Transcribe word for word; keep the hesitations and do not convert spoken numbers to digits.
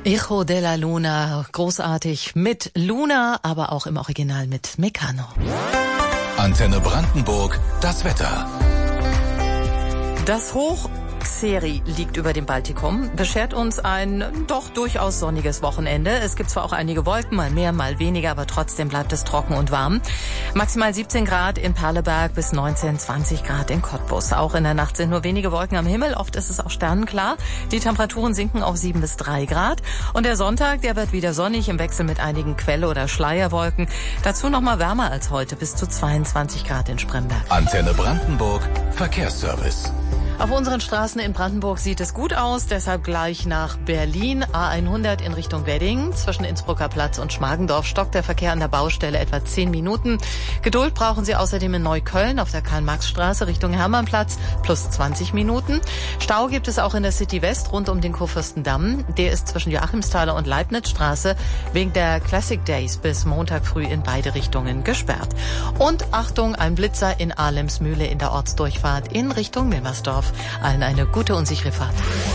Hijo de la Luna, großartig mit Luna, aber auch im Original mit Mecano. Antenne Brandenburg, das Wetter. Das Hoch Xeri liegt über dem Baltikum, beschert uns ein doch durchaus sonniges Wochenende. Es gibt zwar auch einige Wolken, mal mehr, mal weniger, aber trotzdem bleibt es trocken und warm. Maximal siebzehn Grad in Perleberg bis neunzehn, zwanzig Grad in Cottbus. Auch in der Nacht sind nur wenige Wolken am Himmel, oft ist es auch sternenklar. Die Temperaturen sinken auf sieben bis drei Grad. Und der Sonntag, der wird wieder sonnig im Wechsel mit einigen Quelle- oder Schleierwolken. Dazu noch mal wärmer als heute, bis zu zweiundzwanzig Grad in Spremberg. Antenne Brandenburg, Verkehrsservice. Auf unseren Straßen in Brandenburg sieht es gut aus, deshalb gleich nach Berlin. A hundert in Richtung Wedding. Zwischen Innsbrucker Platz und Schmargendorf stockt der Verkehr an der Baustelle etwa zehn Minuten. Geduld brauchen Sie außerdem in Neukölln auf der Karl-Marx-Straße Richtung Hermannplatz plus zwanzig Minuten. Stau gibt es auch in der City West rund um den Kurfürstendamm. Der ist zwischen Joachimsthaler und Leibnizstraße wegen der Classic Days bis Montag früh in beide Richtungen gesperrt. Und Achtung, ein Blitzer in Ahlemsmühle in der Ortsdurchfahrt in Richtung Milmersdorf. Allen eine gute und sichere Fahrt.